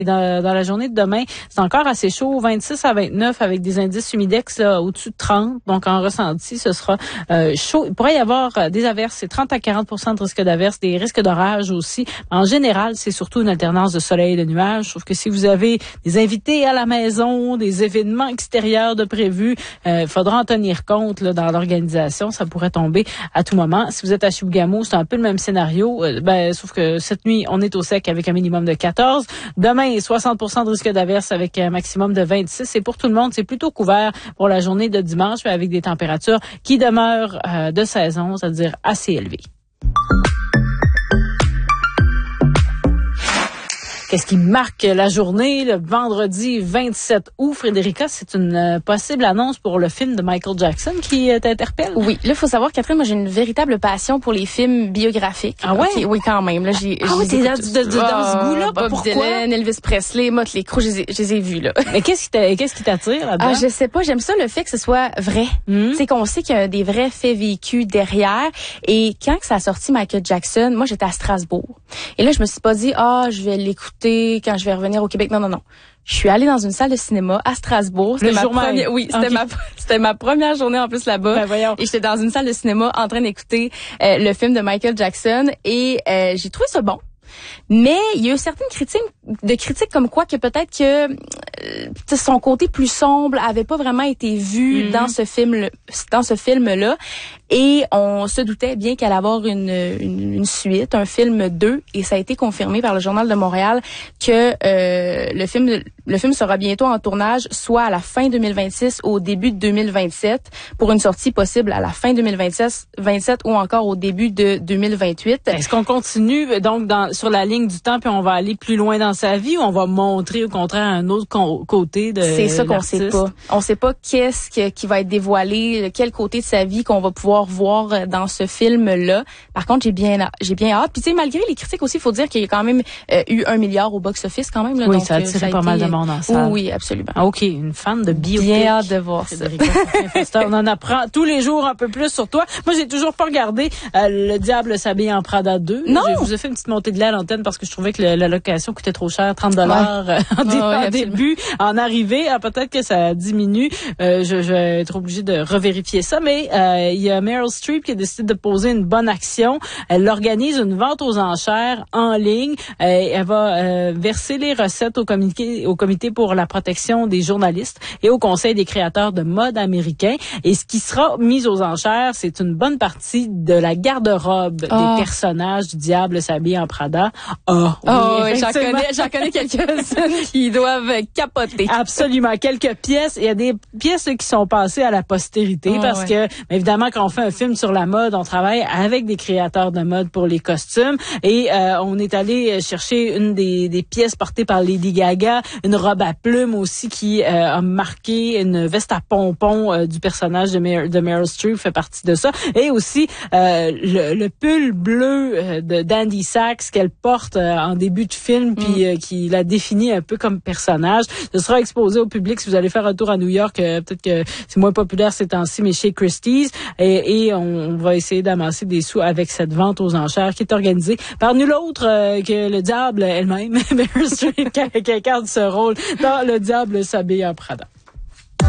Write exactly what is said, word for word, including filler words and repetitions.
Dans, dans la journée de demain, c'est encore assez chaud, vingt-six à vingt-neuf avec des indices humidex là, au-dessus de trente. Donc, en ressenti, ce sera euh, chaud. Il pourrait y avoir euh, des averses. C'est trente à quarante pour cent de risque d'averses, des risques d'orage aussi. En général, c'est surtout une alternance de soleil et de nuages. Sauf que si vous avez des invités à la maison, des événements extérieurs de prévus, il euh, faudra en tenir compte là, dans l'organisation. Ça pourrait tomber à tout moment. Si vous êtes à Chibougamau, c'est un peu le même scénario. Euh, ben, sauf que cette nuit, on est au sec avec un minimum de quatorze. Demain, soixante pour cent de risque d'averse avec un maximum de vingt-six. Et pour tout le monde, c'est plutôt couvert pour la journée de dimanche, mais avec des températures qui demeurent euh, de saison, c'est-à-dire assez élevées. Qu'est-ce qui marque la journée, le vendredi vingt-sept août? Frédérica, c'est une euh, possible annonce pour le film de Michael Jackson qui euh, t'interpelle. Oui, là, il faut savoir, Catherine, moi, j'ai une véritable passion pour les films biographiques. Ah ouais? Okay, oui, quand même. Là, j'ai, ah oui, t'es dans, de, de, dans ce goût-là? Bob Pourquoi? Dylan, Elvis Presley, Motley Crue, je les ai, je les ai vus, là. Mais qu'est-ce qui, t'a, qu'est-ce qui t'attire là-dedans? Ah, je sais pas, j'aime ça, le fait que ce soit vrai. Mm. Tu sais, qu'on sait qu'il y a des vrais faits vécus derrière. Et quand que ça a sorti Michael Jackson, moi, j'étais à Strasbourg. Et là, je me suis pas dit, ah, je vais l'écouter quand je vais revenir au Québec. Non, non, non. Je suis allée dans une salle de cinéma à Strasbourg. C'était le ma jour première, même. Oui, c'était okay. ma, c'était ma première journée en plus là-bas. Ben voyons. Et j'étais dans une salle de cinéma en train d'écouter euh, le film de Michael Jackson et euh, j'ai trouvé ça bon. Mais il y a eu certaines critiques, de critiques comme quoi que peut-être que euh, son côté plus sombre avait pas vraiment été vu mm-hmm. dans ce film, dans ce film-là. Et on se doutait bien qu'elle allait avoir une, une, une suite, un film deux, et ça a été confirmé par le Journal de Montréal que euh, le film, le film sera bientôt en tournage, soit à la fin deux mille vingt-six ou au début de deux mille vingt-sept, pour une sortie possible à la fin deux mille vingt-six, vingt-sept ou encore au début de deux mille vingt-huit. Est-ce qu'on continue donc dans sur la ligne du temps puis on va aller plus loin dans sa vie ou on va montrer au contraire un autre con- côté de C'est ça qu'on l'artiste? sait pas. On sait pas qu'est-ce que, qui va être dévoilé, quel côté de sa vie qu'on va pouvoir voir dans ce film-là. Par contre, j'ai bien, j'ai bien hâte. Puis tu sais, malgré les critiques aussi, il faut dire qu'il y a quand même euh, eu un milliard au box-office quand même. Là, oui, donc, ça a attiré ça a pas été... mal de monde en salle. Oui, absolument. Ah, ok, une fan de biopic. Bien hâte de voir ça. On en apprend tous les jours un peu plus sur toi. Moi, j'ai toujours pas regardé euh, Le Diable s'habille en Prada deux. Non. Je vous ai fait une petite montée de lait à l'antenne parce que je trouvais que le, la location coûtait trop cher, trente dollars ouais. en, dé- oh, ouais, en début, en arrivée. Ah, peut-être que ça diminue. Euh, je, je vais être obligée de revérifier ça. Mais euh, il y a Meryl Streep qui a décidé de poser une bonne action. Elle organise une vente aux enchères en ligne. Euh, elle va euh, verser les recettes au comité, au comité pour la protection des journalistes et au Conseil des créateurs de mode américains. Et ce qui sera mis aux enchères, c'est une bonne partie de la garde-robe oh. des personnages du Diable s'habille en Prada. Oh, oui, oh oui, j'en connais, j'en connais quelques-unes qui doivent capoter. Absolument, quelques pièces. Il y a des pièces qui sont passées à la postérité oh, parce ouais. que, évidemment, quand on fait un film sur la mode, on travaille avec des créateurs de mode pour les costumes et euh, on est allé chercher une des, des pièces portées par Lady Gaga, une robe à plumes aussi qui euh, a marqué, une veste à pompons euh, du personnage de, Mer- de Meryl Streep fait partie de ça, et aussi euh, le, le pull bleu euh, de d'Andy Sachs qu'elle porte euh, en début de film puis euh, qui la définit un peu comme personnage. Ce sera exposé au public si vous allez faire un tour à New York, euh, peut-être que c'est moins populaire ces temps-ci, mais chez Christie's, et, et on, on va essayer d'amasser des sous avec cette vente aux enchères qui est organisée par nul autre euh, que le diable elle-même, Meryl Streep, qui, qui incarne ce rôle dans Le Diable s'habille en Prada.